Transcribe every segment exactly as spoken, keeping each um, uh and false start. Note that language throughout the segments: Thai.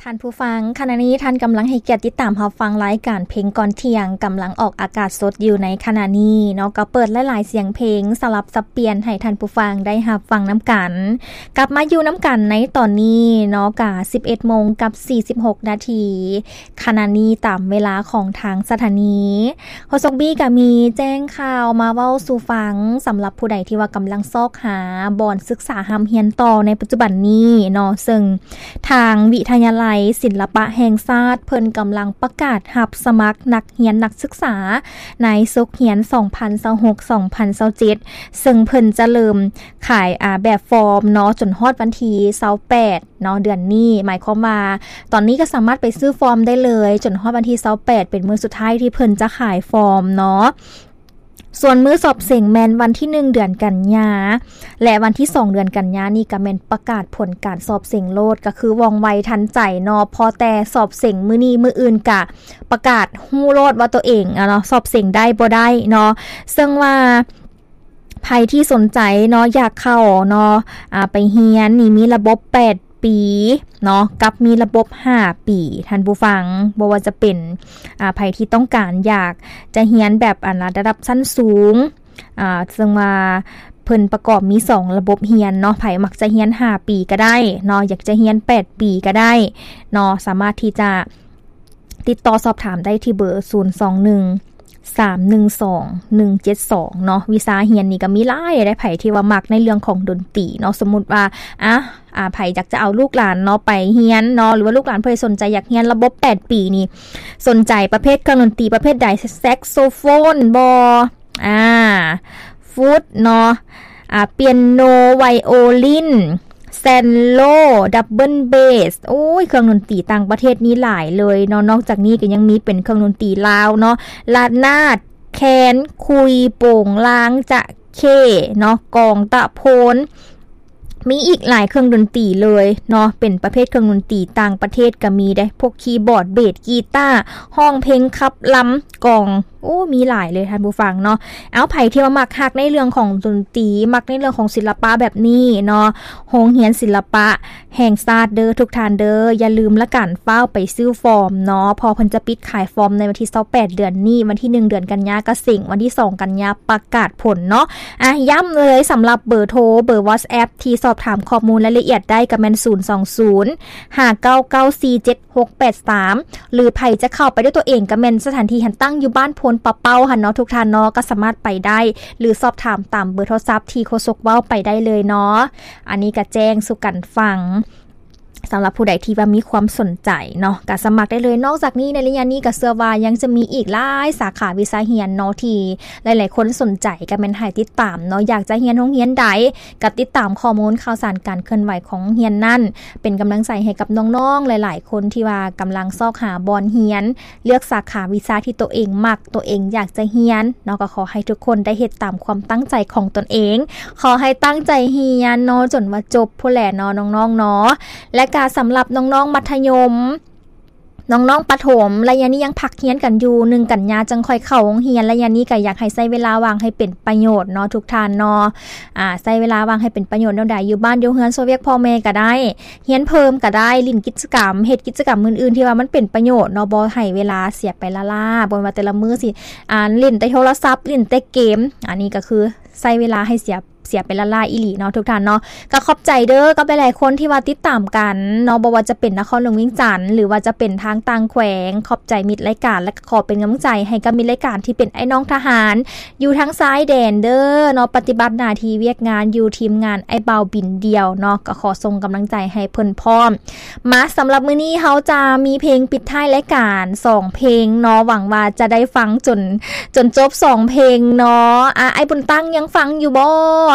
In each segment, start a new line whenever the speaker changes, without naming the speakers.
ท่านผู้ฟังขณะนี้ท่านกำลังให้เกียรติติดตามรับฟังรายการเพลงก่อนเที่ยงกำลังออกอากาศสดอยู่ในขณะนี้เนาะก็เปิดหลายๆเสียงเพลงสลับสับเปลี่ยนให้ท่านผู้ฟังได้รับฟังน้ำกันกลับมาอยู่น้ำกันในตอนนี้เนาะกะ สิบเอ็ดโมงกับสี่สิบหกนาทีขณะนี้ตามเวลาของทางสถานีโฮซกบี้ก็มีแจ้งข่าวมาเว้าสู่ฟังสำหรับผู้ใดที่ว่ากำลังซอกหาบ่อนศึกษาหำเฮียนต่อในปัจจุบันนี้เนาะซึ่งทางวิทยาลัยศิลปะแห่งชาติเพิ่นกำลังประกาศรับสมัครนักเรียนนักศึกษาในศุกร์เรียน สองพันยี่สิบหก สองพันยี่สิบเจ็ด ซึ่งเพิ่นจะเริ่มขายอ่าแบบฟอร์มเนาะจนฮอดวันที่ยี่สิบแปดเนาะเดือนนี้หมายความว่าตอนนี้ก็สามารถไปซื้อฟอร์มได้เลยจนฮอดวันที่ยี่สิบแปดเป็นมื้อสุดท้ายที่เพิ่นจะขายฟอร์มเนาะส่วนมื้อสอบเสียงแมนวันที่หนึ่งเดือนกันยาและวันที่สองเดือนกันยานี่ก็แม่นประกาศผลการสอบเสียงโลดก็คือว่องไวทันใจเนาะพอแต่สอบเสียงมื้อนี้มื้ออื่นก็ประกาศฮู้โลดว่าตัวเองอ่ะเนาะสอบเสียงได้บ่ได้เนาะซึ่งว่าใครที่สนใจเนาะอยากเข้าเนาะอ่าไปเรียนนี่มีระบบแปดปีเนาะกับมีระบบห้าปีท่านผู้ฟังบ่ว่าจะเป็นอ่าใครที่ต้องการอยากจะเรียนแบบอันระดับชั้นสูงอ่าซึ่งว่าเพิ่นประกอบมีสองระบบเรียนเนาะไผมักจะเรียนห้าปีก็ได้เนาะอยากจะเรียนแปดปีก็ได้เนาะสามารถที่จะติดต่อสอบถามได้ที่เบอร์ศูนย์ สอง หนึ่ง สาม หนึ่ง สอง หนึ่ง เจ็ด สองเนาะวิชาเรียนนี่ก็มีหลายได้ไผที่ว่ามักในเรื่องของดนตรีเนาะสมมุติว่าอ่ะอ่าไผอยากจะเอาลูกหลานเนาะไปเรียนเนาะหรือว่าลูกหลานเพิ่นสนใจอยากเรียนระบบแปดปีนี่สนใจประเภทเครื่องดนตรีประเภทใดแซกโซโฟนบ่อ่าฟลุตเนาะอ่าเปียโนไวโอลินแซนโลดับเบิลเบสโอ้ยเครื่องดนตรีต่างประเทศนี้หลายเลยเนาะนอกจากนี้ก็ยังมีเป็นเครื่องดนตรีลาวเนาะลานาดแคนคุยโป่งล้างจะเคเนาะกองตะโพนมีอีกหลายเครื่องดนตรีเลยเนาะเป็นประเภทเครื่องดนตรีต่างประเทศก็มีได้พวกคีย์บอร์ดเบสกีตาร์ห้องเพลงคับลำกองโอ้มีหลายเลยท่านผู้ฟังเนาะเอาไผที่ว่ามักฮักในเรื่องของดนตรีมักในเรื่องของศิลปะแบบนี้เนาะโรงเรียนศิลปะแห่งชาติเด้อทุกท่านเด้ออย่าลืมละกันเฝ้าไปซื้อฟอร์มเนาะพอเพิ่นจะปิดขายฟอร์มในวันที่ยี่สิบแปดเดือนนี้วันที่หนึ่งเดือนกันยายนก็สิงวันที่สองกันยายนประกาศผลเนาะอ่ะย้ำเลยสำหรับเบอร์โทรเบอร์ WhatsApp ที่สอบถามข้อมูลรายละเอียดได้ก็แม่นศูนย์ สอง ศูนย์ ห้า เก้า เก้า สี่ เจ็ด หก แปด สาม หรือไผจะเข้าไปด้วยตัวเองก็แม่นสถานที่หันตั้งอยู่บ้านพลปะเป้าหั่นเนาะทุกท่านเนาะก็สามารถไปได้หรือสอบถามตามเบอร์โทรศัพท์ที่โฆษกเว้าไปได้เลยเนาะอันนี้ก็แจ้งสู่กันฟังสำหรับผู้ใดที่ว่ามีความสนใจเนาะก็สมัครได้เลยนอกจากนี้ในระยะนี้ก็เชื่อว่ายังจะมีอีกหลายสาขาวิชาเรียนเนาะที่หลายๆคนสนใจก็แม่นให้ติดตามเนาะอยากจะเรียนโรงเรียนใดก็ติดตามข้อมูลข่าวสารการเคลื่อนไหวของเรียนนั่นเป็นกำลังใจให้กับน้องๆหลายๆคนที่ว่ากำลังซอกหาบอนเรียนเลือกสาขาวิชาที่ตัวเองมักตัวเองอยากจะเรียนเนาะก็ขอให้ทุกคนได้เฮ็ดตามความตั้งใจของตนเองขอให้ตั้งใจเรียนเนาะจนว่าจบผู้แหละเนาะน้องๆเนาะและการสำหรับน้องๆมัธยมน้องๆประถมระยะนี้ยังพักเรียนกันอยู่หนึ่งกันยาจังค่อยเข้าโรงเรียนระยะนี้ก็อยากให้ใช้เวลาว่างให้เป็นประโยชน์เนาะทุกท่านเนาะอ่าใช้เวลาว่างให้เป็นประโยชน์แนวใดอยู่บ้านอยู่เฮือนโซเวียตพ่อแม่ก็ได้เรียนเพิ่มก็ได้เล่นกิจกรรมเฮ็ดกิจกรรมอื่นๆที่ว่ามันเป็นประโยชน์เนาะบ่ให้เวลาเสียไปละๆบ่ว่าแต่ละมื้อสิอ่าเล่นแต่โทรศัพท์เล่นแต่เกมอันนี้ก็คือใช้เวลาให้เสียเสียไปละลายอีหลีเนาะทุกท่านเนาะก็ขอบใจเด้อกับหลายๆคนที่ว่าติดตามกันเนาะบ่ว่าจะเป็นนครหลวงเวียงจันทน์หรือว่าจะเป็นทางต่างแขวงขอบใจมิตรรายการและขอเป็นกำลังใจให้กับมิตรรายการที่เป็นไอ้น้องทหารอยู่ทั้งซ้ายแดนเด้อเนาะปฏิบัติหน้าที่เวียกงานอยู่ทีมงานไอ้เบาบินเดียวเนาะก็ขอส่งกำลังใจให้เพิ่นพร้อมมาสำหรับมื้อนี้เฮาจะมีเพลงปิดท้ายรายการสองเพลงเนาะหวังว่าจะได้ฟังจนจนจบสองเพลงเนาะอ่ะไอ้บุญตั้งยังฟังอยู่บ่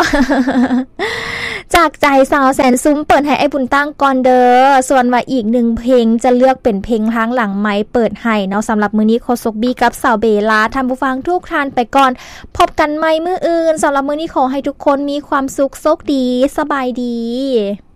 จากใจสาวแสนซุ้มเปิดให้ไอ้บุญตั้งก่อนเด้อส่วนว่าอีกหนึ่งเพลงจะเลือกเป็นเพลงทางหลังไมค์เปิดให้เนาะสำหรับมื้อนี้โคซกบี้กับสาวเบลาท่านผู้ฟังทุกท่านไปก่อนพบกันใหม่มื้ออื่นสำหรับมื้อนี้ขอให้ทุกคนมีความสุขโชคดีสบายดี